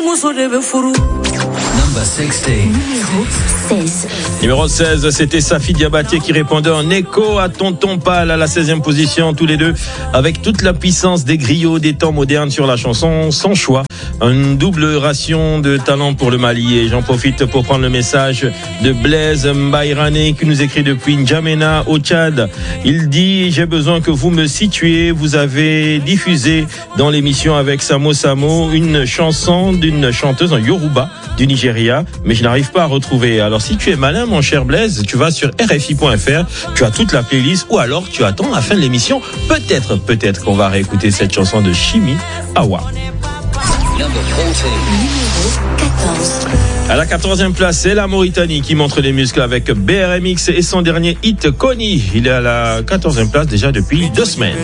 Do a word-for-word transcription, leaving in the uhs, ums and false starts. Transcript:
Number sixty. Numéro seize. Numéro seize, c'était Safi Diabaté qui répondait en écho à Tonton Pal à la seizième position, tous les deux, avec toute la puissance des griots des temps modernes sur la chanson, sans choix. Une double ration de talent pour le Mali. Et j'en profite pour prendre le message de Blaise Mbayrane qui nous écrit depuis N'Djamena au Tchad. Il dit: j'ai besoin que vous me situiez. Vous avez diffusé dans l'émission avec Samo Samo une chanson d'une chanteuse en Yoruba du Nigeria, mais je n'arrive pas à retrouver. Alors si tu es malin, mon cher Blaise, tu vas sur R F I point F R, tu as toute la playlist, ou alors tu attends la fin de l'émission. Peut-être, peut-être qu'on va réécouter cette chanson de Chimi Awa. Number fourteen. Numéro quatorze. À la quatorzième place, c'est la Mauritanie qui montre les muscles avec B R M X et son dernier hit Kony. Il est à la quatorzième place déjà depuis deux semaines.